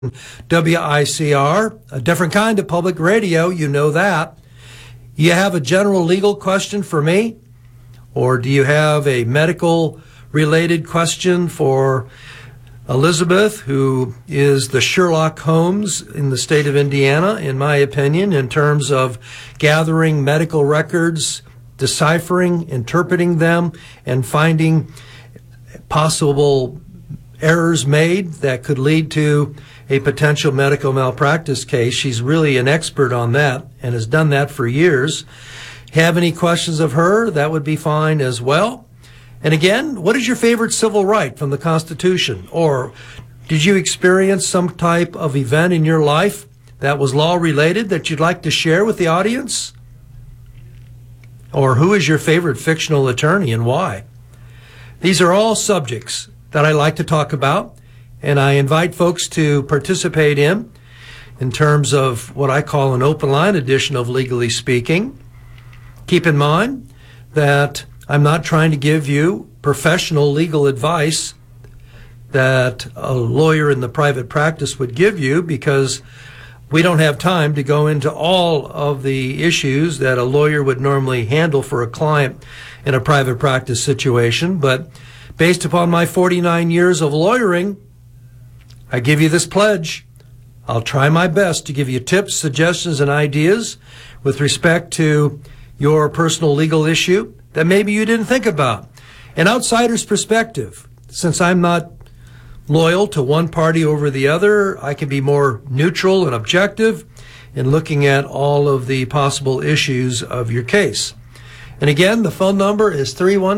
WICR, a different kind of public radio, you know that. You have a general legal question for me? Or do you have a medical related question for Elizabeth, who is the Sherlock Holmes in the state of Indiana, in my opinion, in terms of gathering medical records, deciphering, interpreting them, and finding possible errors made that could lead to a potential medical malpractice case. She's really an expert on that and has done that for years. Have any questions of her? That would be fine as well. And again, what is your favorite civil right from the Constitution? Or did you experience some type of event in your life that was law related that you'd like to share with the audience? Or who is your favorite fictional attorney and why? These are all subjects that I like to talk about, and I invite folks to participate in terms of what I call an open line edition of Legally Speaking. Keep in mind that I'm not trying to give you professional legal advice that a lawyer in the private practice would give you, because we don't have time to go into all of the issues that a lawyer would normally handle for a client in a private practice situation. But based upon my 49 years of lawyering, I give you this pledge. I'll try my best to give you tips, suggestions, and ideas with respect to your personal legal issue that maybe you didn't think about. An outsider's perspective. Since I'm not loyal to one party over the other, I can be more neutral and objective in looking at all of the possible issues of your case. And again, the phone number is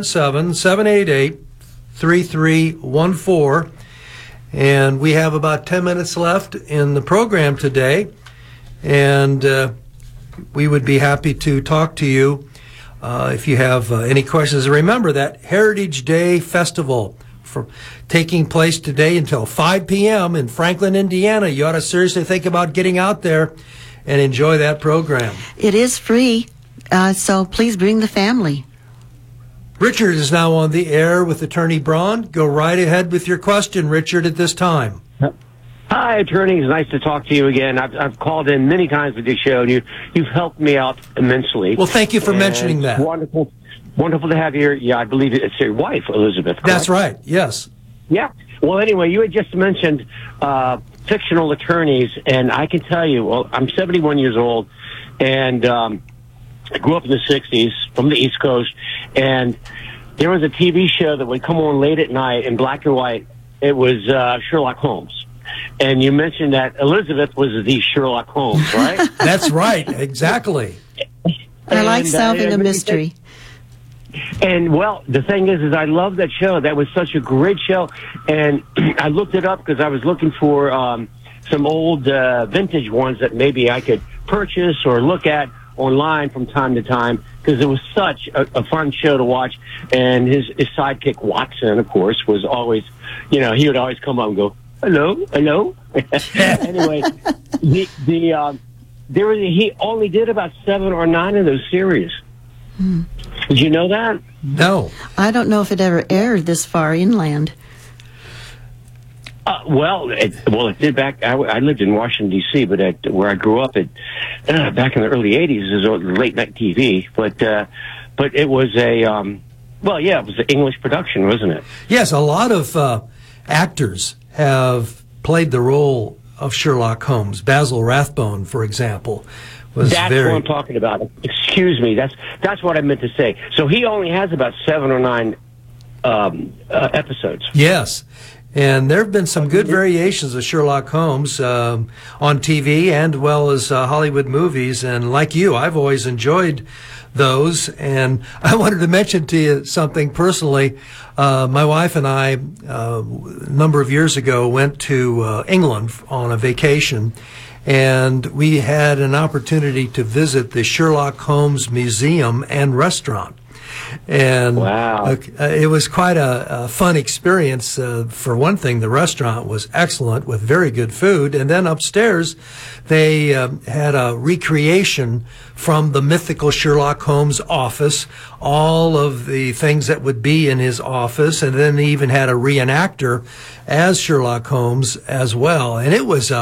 317-788-3314. And we have about 10 minutes left in the program today. And we would be happy to talk to you if you have any questions. Remember that Heritage Day Festival taking place today until 5 p.m. in Franklin, Indiana. You ought to seriously think about getting out there and enjoy that program. It is free, so please bring the family. Richard is now on the air with Attorney Braun. Go right ahead with your question, Richard, at this time. Hi, attorney. It's nice to talk to you again. I've called in many times with your show, and you've helped me out immensely. Well, thank you for mentioning that. Wonderful to have your, I believe it's your wife, Elizabeth, correct? That's right, yes. Yeah. Well, anyway, you had just mentioned fictional attorneys, and I can tell you, well, I'm 71 years old, and I grew up in the 60s from the East Coast, and there was a TV show that would come on late at night in black and white. It was Sherlock Holmes. And you mentioned that Elizabeth was the Sherlock Holmes, right? That's right, exactly. I like solving a mystery. And, well, the thing is I love that show. That was such a great show. And I looked it up because I was looking for some old vintage ones that maybe I could purchase or look at online from time to time, because it was such a fun show to watch. And his sidekick, Watson, of course, was always, he would always come up and go, hello. Anyway, he only did about 7 or 9 of those series. Did you know that? No. I don't know if it ever aired this far inland. Well, it did back. I lived in Washington D.C., but where I grew up, back in the early '80s, it was late night TV. But it was it was an English production, wasn't it? Yes, a lot of actors have played the role of Sherlock Holmes. Basil Rathbone, for example, That's what I'm talking about. Excuse me. That's what I meant to say. So he only has about 7 or 9 episodes. Yes. And there have been some good variations of Sherlock Holmes on TV and well as Hollywood movies. And like you, I've always enjoyed those. And I wanted to mention to you something personally. My wife and I, a number of years ago, went to England on a vacation. And we had an opportunity to visit the Sherlock Holmes Museum and Restaurant. And wow. It was quite a fun experience. For one thing, the restaurant was excellent with very good food. And then upstairs, they had a recreation from the mythical Sherlock Holmes office, all of the things that would be in his office. And then they even had a reenactor as Sherlock Holmes as well. And it was